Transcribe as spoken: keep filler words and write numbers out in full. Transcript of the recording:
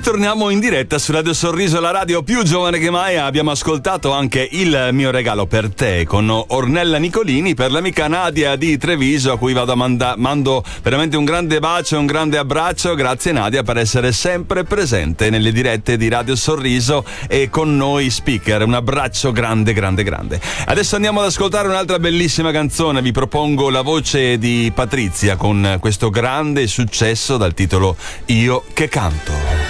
torniamo in diretta su Radio Sorriso, la radio più giovane che mai. Abbiamo ascoltato anche Il mio regalo per te con Ornella Nicolini per l'amica Nadia di Treviso, a cui vado a manda- mando veramente un grande bacio e un grande abbraccio. Grazie Nadia per essere sempre presente nelle dirette di Radio Sorriso e con noi speaker. Un abbraccio grande grande grande. Adesso andiamo ad ascoltare un'altra bellissima canzone. Vi propongo la voce di Patrizia con questo grande successo dal titolo Io che canto.